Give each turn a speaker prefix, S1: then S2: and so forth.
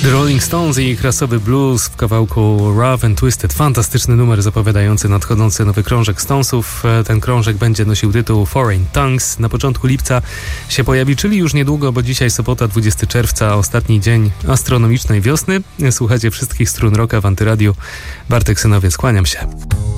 S1: The Rolling Stones i krasowy blues w kawałku Rough and Twisted. Fantastyczny numer zapowiadający nadchodzący nowy krążek Stonesów. Ten krążek będzie nosił tytuł Foreign Tongues. Na początku lipca się pojawi, czyli już niedługo, bo dzisiaj sobota, 20 czerwca, ostatni dzień astronomicznej wiosny. Słuchacie wszystkich strun rocka w Antyradiu. Bartek Synowiec, kłaniam się.